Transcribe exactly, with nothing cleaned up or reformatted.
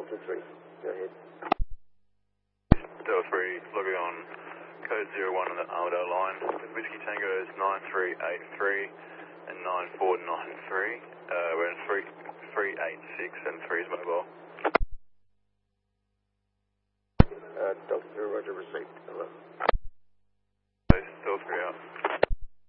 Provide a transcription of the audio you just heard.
Delta three. Go ahead. Delta three, logging on code zero one on the Armadale line with Whiskey Tango's nine three eight three and nine four nine three. Uh, we're in three three eight six and three is mobile. Uh, Delta zero, roger, received. Hello.